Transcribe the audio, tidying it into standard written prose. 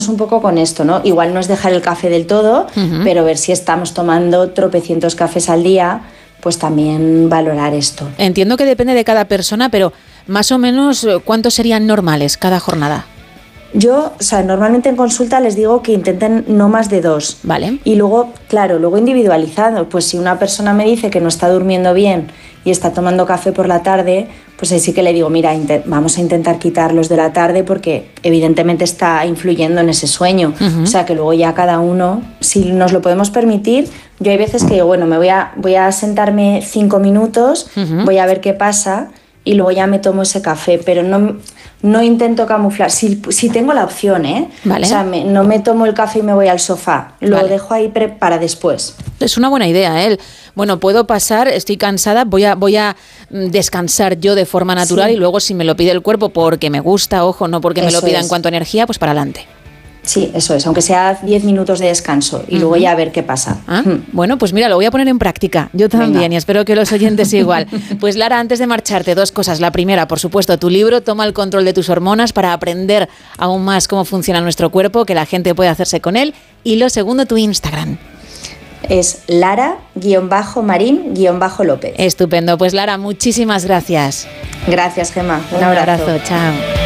un poco con esto, ¿no? Igual no es dejar el café del todo, pero ver si estamos tomando tropecientos cafés al día, pues también valorar esto. Entiendo que depende de cada persona, pero más o menos, ¿cuántos serían normales cada jornada? Yo, normalmente en consulta les digo que intenten no más de 2. Vale. Y luego, claro, individualizado. Pues si una persona me dice que no está durmiendo bien y está tomando café por la tarde, pues ahí sí que le digo, mira, vamos a intentar quitarlos de la tarde porque evidentemente está influyendo en ese sueño. O sea, que luego ya cada uno, si nos lo podemos permitir, yo hay veces que digo, bueno, voy a sentarme 5 minutos, voy a ver qué pasa y luego ya me tomo ese café, pero no intento camuflar, si tengo la opción, Vale. O sea, no me tomo el café y me voy al sofá, lo dejo ahí para después. Es una buena idea, Bueno, puedo pasar, estoy cansada, voy a descansar yo de forma natural y luego si me lo pide el cuerpo porque me gusta, ojo, no porque me lo pida en cuanto a energía, pues para adelante. Sí, eso es, aunque sea 10 minutos de descanso y luego ya a ver qué pasa. Bueno, pues mira, lo voy a poner en práctica. Yo también. Venga. Y espero que los oyentes igual. Pues Lara, antes de marcharte, 2 cosas. La primera, por supuesto, tu libro, Toma el control de tus hormonas para aprender aún más cómo funciona nuestro cuerpo, que la gente puede hacerse con él. Y lo segundo, tu Instagram. Es Lara-Marín-López. Estupendo. Pues Lara, muchísimas gracias. Gracias, Gemma. Un abrazo. Chao.